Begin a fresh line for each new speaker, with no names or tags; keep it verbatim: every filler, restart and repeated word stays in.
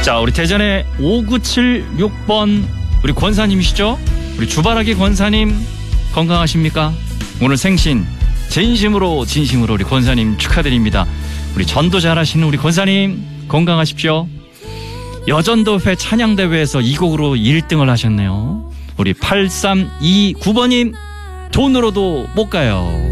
자, 우리 대전의 오구칠육 번 우리 권사님이시죠? 우리 주바라기 권사님 건강하십니까? 오늘 생신 진심으로 진심으로 우리 권사님 축하드립니다. 우리 전도 잘하시는 우리 권사님 건강하십시오. 여전도회 찬양대회에서 이 곡으로 일 등을 하셨네요. 우리 팔삼이구 번님 돈으로도 못 가요.